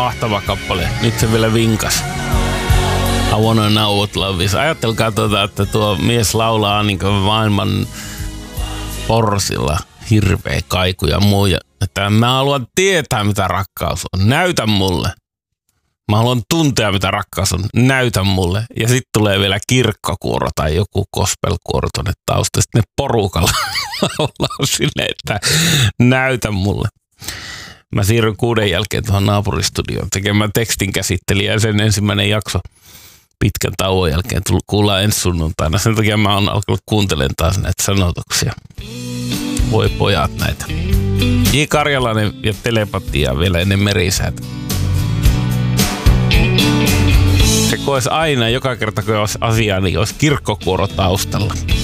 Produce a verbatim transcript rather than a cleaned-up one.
mahtava kappale. Nyt se vielä vinkas. I wanna know what love is. Ajattelkaa tuota, että tuo mies laulaa niin kuin maailman porsilla hirveä kaiku ja muu. Että mä haluan tietää, mitä rakkaus on. Näytä mulle. Mä haluan tuntea, mitä rakkaus on. Näytä mulle. Ja sitten tulee vielä kirkkokuoro tai joku gospelkuoro tuonne taustalla. Sitten ne porukalla laulaa silleen, että näytä mulle. Mä siirryn kuuden jälkeen tuohon naapuristudioon tekemään tekstin käsittelijä ja sen ensimmäinen jakso pitkän tauon jälkeen kuullaan ensi sunnuntaina. Sen takia mä oon alkanut kuuntelemaan taas näitä sanotuksia. Voi pojat näitä. J. Karjalainen ja telepatia vielä ennen merisäät. Se koes aina, joka kerta kun olisi asiaa, niin olisi kirkkokuoro taustalla.